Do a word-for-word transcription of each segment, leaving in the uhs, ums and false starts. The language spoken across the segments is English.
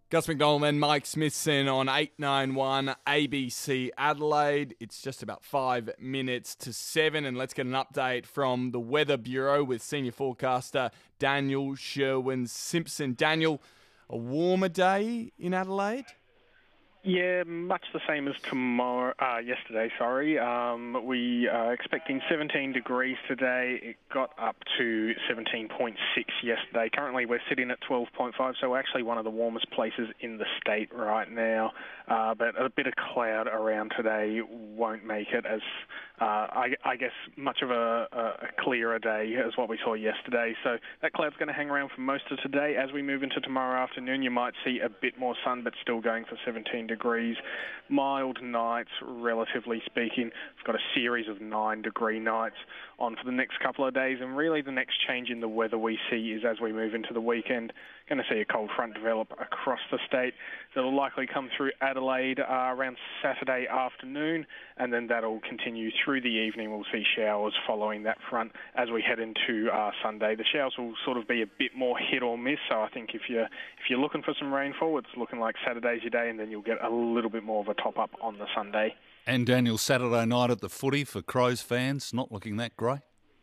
Gus McDonald and Mike Smithson on eight ninety-one A B C Adelaide. It's just about five minutes to seven, and let's get an update from the Weather Bureau with senior forecaster Daniel Sherwin-Simpson. Daniel, a warmer day in Adelaide? Yeah, much the same as tomorrow. Uh, yesterday, sorry. Um, we are expecting seventeen degrees today. It got up to seventeen point six yesterday. Currently, we're sitting at twelve point five, so we're actually one of the warmest places in the state right now. Uh, but a bit of cloud around today won't make it as, uh, I, I guess, much of a, a clearer day as what we saw yesterday. So that cloud's going to hang around for most of today. As we move into tomorrow afternoon, you might see a bit more sun, but still going for seventeen degrees. Mild nights, relatively speaking. We've got a series of nine degree nights on for the next couple of days, and really the next change in the weather we see is as we move into the weekend, going to see a cold front develop across the state. That'll likely come through Adelaide uh, around Saturday afternoon, and then that'll continue through the evening. We'll see showers following that front as we head into uh, Sunday. The showers will sort of be a bit more hit or miss, so I think if you're, if you're looking for some rainfall, it's looking like Saturday's your day, and then you'll get a little bit more of a top-up on the Sunday. And Daniel, Saturday night at the footy for Crows fans, not looking that great?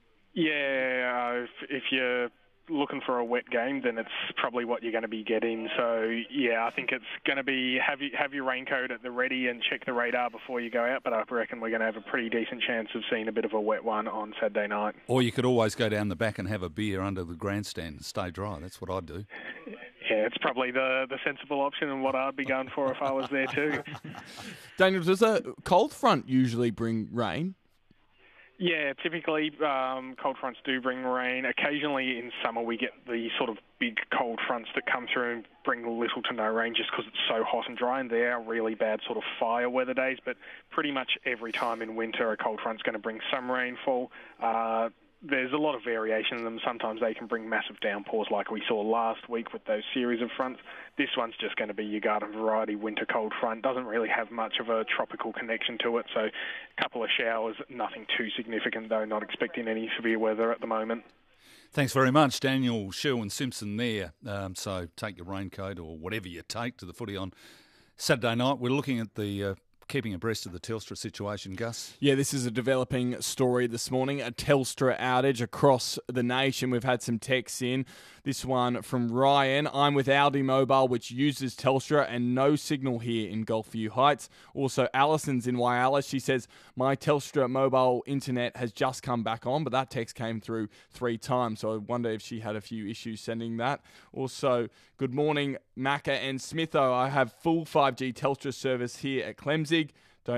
Yeah, uh, if, if you're looking for a wet game, then it's probably what you're going to be getting. So, yeah, I think it's going to be have, you, have your raincoat at the ready and check the radar before you go out, but I reckon we're going to have a pretty decent chance of seeing a bit of a wet one on Saturday night. Or you could always go down the back and have a beer under the grandstand and stay dry. That's what I'd do. Yeah, it's probably the, the sensible option and what I'd be going for if I was there too. Daniel, does a cold front usually bring rain? Yeah, typically um, cold fronts do bring rain. Occasionally in summer we get the sort of big cold fronts that come through and bring little to no rain just because it's so hot and dry, and they are really bad sort of fire weather days. But pretty much every time in winter a cold front's going to bring some rainfall. Uh, There's a lot of variation in them. Sometimes they can bring massive downpours like we saw last week with those series of fronts. This one's just going to be your garden variety winter cold front. Doesn't really have much of a tropical connection to it. So a couple of showers, nothing too significant though. Not expecting any severe weather at the moment. Thanks very much, Daniel Sherwin-Simpson there. Um, so take your raincoat or whatever you take to the footy on Saturday night. We're looking at the... Uh, keeping abreast of the Telstra situation, Gus? Yeah, this is a developing story this morning. A Telstra outage across the nation. We've had some texts in. This one from Ryan. I'm with Aldi Mobile, which uses Telstra, and no signal here in Gulfview Heights. Also, Alison's in Whyalla. She says, my Telstra mobile internet has just come back on, but that text came through three times, so I wonder if she had a few issues sending that. Also, good morning, Macca and Smitho. I have full five G Telstra service here at Clemzig.